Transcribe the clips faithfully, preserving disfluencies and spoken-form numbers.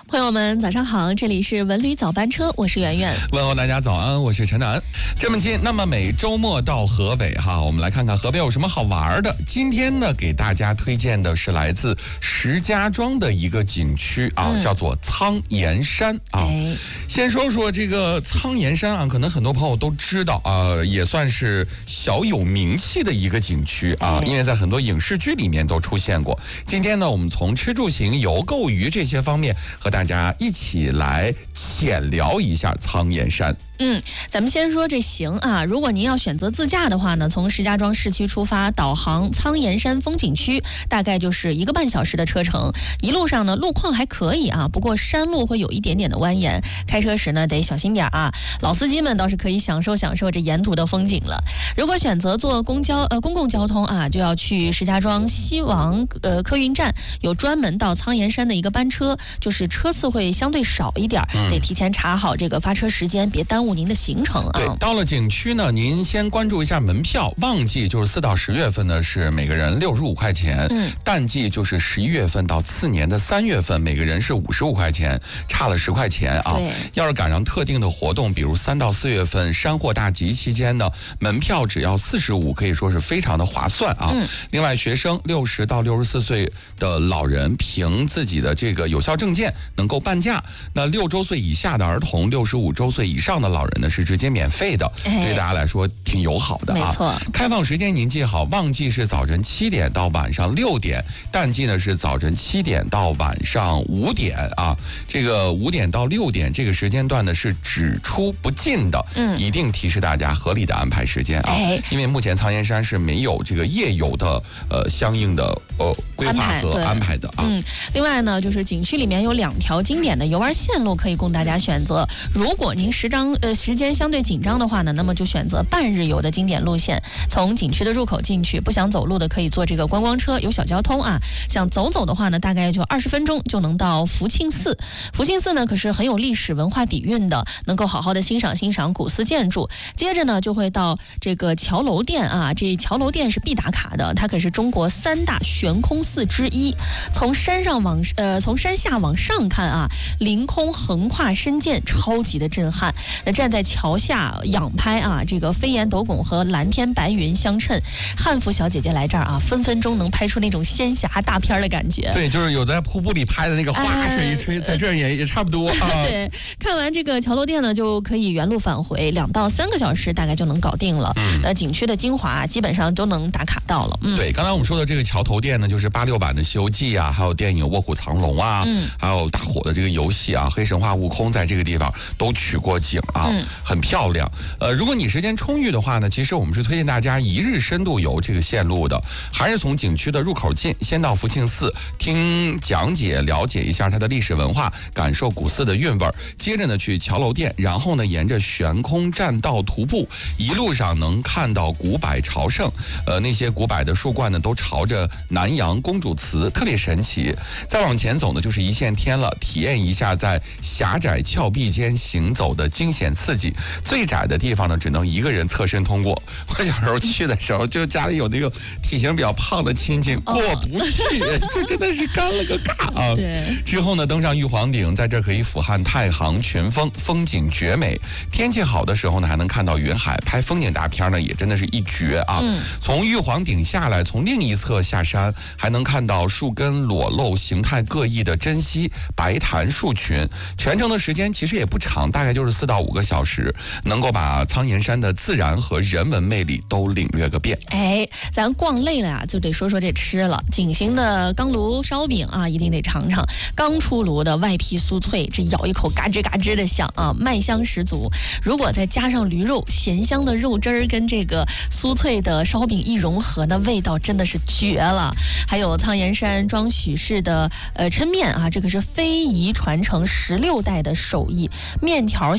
朋友们早上好，这里是文旅早班车，我是圆圆。 问候大家早安，我是陈楠。这么近，那么每周末到河北哈，我们来看看河北有什么好玩的。今天呢，给大家推荐的是来自石家庄的一个景区啊，嗯、叫做苍岩山啊。哎、先说说这个苍岩山啊，可能很多朋友都知道啊，也算是小有名气的一个景区啊，哎、因为在很多影视剧里面都出现过。今天呢，我们从吃住行游购娱这些方面和大家大家一起来浅聊一下苍岩山。 嗯，咱们先说这行啊，如果您要选择自驾的话呢，从石家庄市区出发，导航苍岩山风景区，大概就是一个半小时的车程。一路上呢，路况还可以啊，不过山路会有一点点的蜿蜒，开车时呢得小心点啊。老司机们倒是可以享受享受这沿途的风景了。如果选择坐公交呃公共交通啊，就要去石家庄西王呃客运站，有专门到苍岩山的一个班车，就是车次会相对少一点，嗯、得提前查好这个发车时间，别耽误您的行程啊。 对，到了景区呢，您先关注一下门票，旺季就是四到十月份呢是每个人六十五块钱，嗯，淡季就是十一月份到次年的三月份，每个人是五十五块钱，差了十块钱啊。对，要是赶上特定的活动，比如三到四月份山货大集期间呢，门票只要四十五，可以说是非常的划算啊。嗯、另外，学生六十到六十四岁的老人凭自己的这个有效证件能够半价。那六周岁以下的儿童，六十五周岁以上的老人呢是直接免费的，哎、对大家来说挺友好的啊。 没错， 开放时间您记好，旺季是早晨七点到晚上六点，淡季呢是早晨七点到晚上五点啊。这个五点到六点这个时间段呢是只出不进的，嗯，一定提示大家合理的安排时间啊。哎、因为目前苍岩山是没有这个夜游的呃相应的呃规划和安排的啊。 嗯，另外呢，就是景区里面有两条经典的游玩线路可以供大家选择。如果您时张呃时间相对紧张的话呢，那么就选择半日游的经典路线，从景区的入口进去，不想走路的可以坐这个观光车，有小交通啊。想走走的话呢，大概就二十分钟就能到福庆寺。福庆寺呢可是很有历史文化底蕴的，能够好好的欣赏欣赏古寺建筑。接着呢就会到这个桥楼殿啊，这桥楼殿是必打卡的，它可是中国三大悬空寺之一。从山上往呃从山下往上看啊，凌空横跨深涧，超级的震撼。那站在桥下仰拍啊，这个飞檐斗拱和蓝天白云相衬，汉服小姐姐来这儿啊，分分钟能拍出那种仙侠大片的感觉。 对，就是有在瀑布里拍的那个花水一吹，呃、在这儿也也差不多啊。 对，看完这个桥楼殿呢，就可以原路返回，两到三个小时大概就能搞定了。嗯，那景区的精华基本上都能打卡到了。嗯， 对，刚才我们说的这个桥头殿呢，就是八六版的《西游记》啊，还有电影《卧虎藏龙》啊，嗯，还有大火的这个游戏啊，《黑神话：悟空》在这个地方都取过景啊，嗯、很漂亮。呃，如果你时间充裕的话呢，其实我们是推荐大家一日深度游这个线路的，还是从景区的入口进，先到福庆寺听讲解，了解一下它的历史文化，感受古寺的韵味儿。接着呢去桥楼殿，然后呢沿着悬空栈道徒步，一路上能看到古柏朝圣，呃，那些古柏的树冠呢都朝着南阳公主祠，特别神奇。再往前走呢就是一线天了，体验一下在狭窄峭壁间行走的惊险刺激。最窄的地方呢只能一个人侧身通过，我小时候去的时候就家里有那个体型比较胖的亲戚过不去，哦、就真的是干了个尬啊。对，之后呢登上玉皇顶，在这可以俯瞰太行群峰，风景绝美。天气好的时候呢还能看到云海，拍风景大片呢也真的是一绝啊。嗯、从玉皇顶下来，从另一侧下山，还能看到树根裸露、形态各异的珍稀白檀树群。全程的时间其实也不长，大概就是四到五个小时，能够把苍岩山的自然和人文魅力都领略个遍。 哎，咱逛累了呀，就得说说这吃了。景行的钢炉烧饼啊，一定得尝尝。刚出炉的外皮酥脆，这咬一口嘎吱嘎吱的响啊，麦香十足。如果再加上驴肉，咸香的肉汁儿跟这个酥脆的烧饼一融合，那味道真的是绝了。还有苍岩山庄许氏的呃抻面啊，这个是非遗传承十六代的手艺，面条细的都能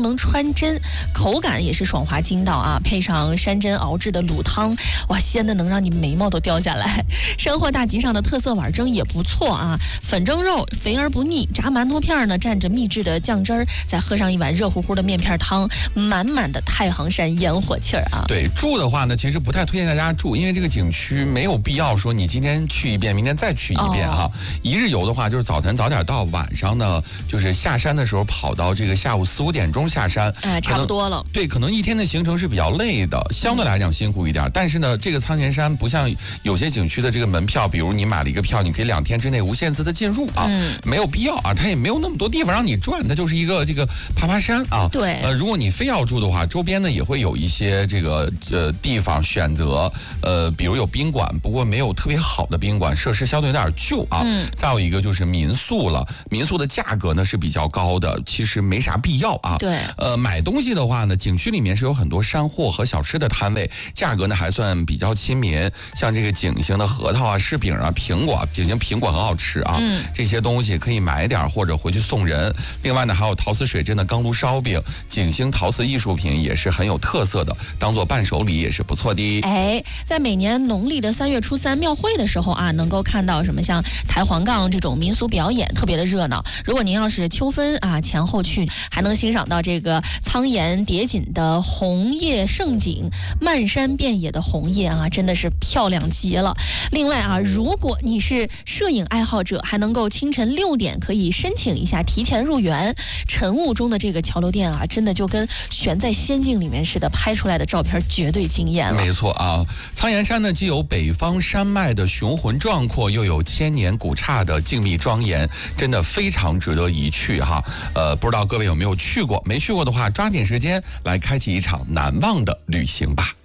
能穿针，口感也是爽滑筋道啊，配上山珍熬制的卤汤，哇，鲜的能让你眉毛都掉下来。山货大集上的特色碗蒸也不错啊，粉蒸肉肥而不腻，炸馒头片呢蘸着秘制的酱汁儿，再喝上一碗热乎乎的面片汤，满满的太行山烟火气儿啊。 对，住的话呢，其实不太推荐大家住，因为这个景区没有必要说你今天去一遍，明天再去一遍哈。哦、一日游的话，就是早晨早点到，晚上呢就是下山的时候跑到这个下午四五点钟下山， 哎，差不多了。 对，可能一天的行程是比较累的，相对来讲辛苦一点。嗯、但是呢，这个苍岩山不像有些景区的这个门票，比如你买了一个票，你可以两天之内无限次的进入啊，嗯、没有必要啊，它也没有那么多地方让你转，它就是一个这个爬爬山啊。 对， 呃，如果你非要住的话，周边呢也会有一些这个呃地方选择，呃，比如有宾馆，不过没有特别好的宾馆，设施相对有点旧啊。嗯。再有一个就是民宿了，民宿的价格呢是比较高的，其实没啥必要啊。 对。 呃，买东西的话呢，景区里面是有很多山货和小吃的摊位，价格呢还算比较亲民，像这个景行的核桃啊、柿饼啊、苹果，景行苹果很好吃啊。嗯。这些东西可以买点或者回去送人。另外呢，还有陶瓷水镇的钢炉烧饼，景星陶瓷艺术品也是很有特色的，当做伴手礼也是不错的。 哎，在每年农历的三月初三庙会的时候啊，能够看到什么像抬黄杠这种民俗表演，特别的热闹。如果您要是秋分啊前后去，还能欣赏到这个苍岩叠锦的红叶盛景，漫山遍野的红叶啊，真的是漂亮极了。另外啊，如果你是摄影爱好者，还能够清晨六点可以申请一下提前入园。晨雾中的这个桥流殿啊，真的就跟悬在仙境里面似的，拍出来的照片绝对惊艳了。 没错啊，苍岩山呢既有北方山脉的雄浑壮阔，又有千年古刹的静谧庄严，真的非常值得一去哈。呃，不知道各位有没有去过？没去过的话，抓紧时间来开启一场难忘的旅行吧。